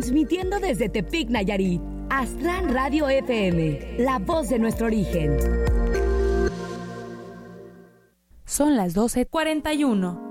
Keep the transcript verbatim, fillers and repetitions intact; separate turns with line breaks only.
Transmitiendo desde Tepic, Nayarit, Aztlán Radio F M, la voz de nuestro origen.
Son las doce cuarenta y uno.